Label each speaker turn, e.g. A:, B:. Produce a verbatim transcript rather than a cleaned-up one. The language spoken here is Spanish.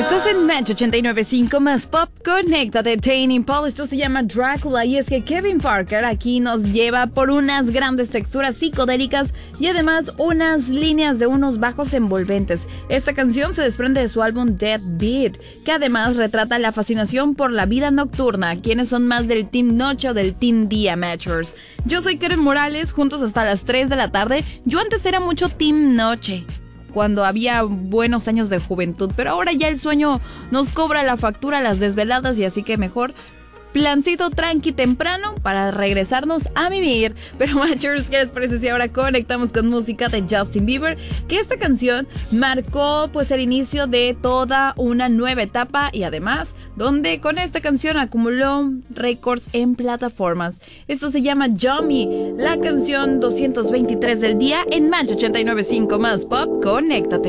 A: Estás en Match ochenta y nueve punto cinco más Pop. Conéctate, Tame Impala. Esto se llama Drácula y es que Kevin Parker aquí nos lleva por unas grandes texturas psicodélicas y además unas líneas de unos bajos envolventes. Esta canción se desprende de su álbum Dead Beat, que además retrata la fascinación por la vida nocturna. ¿Quiénes son más del Team Noche o del Team Día, Matchers? Yo soy Karen Morales, juntos hasta las tres de la tarde. Yo antes era mucho Team Noche, cuando había buenos años de juventud, pero ahora ya el sueño nos cobra la factura, las desveladas, y así que mejor plancito tranqui temprano para regresarnos a vivir. Pero Matchers, ¿qué les parece si ahora conectamos con música de Justin Bieber? Que esta canción marcó pues el inicio de toda una nueva etapa y además donde con esta canción acumuló récords en plataformas. Esto se llama Yummy, la canción doscientos veintitrés del día en Match ochenta y nueve punto cinco más Pop. Conéctate.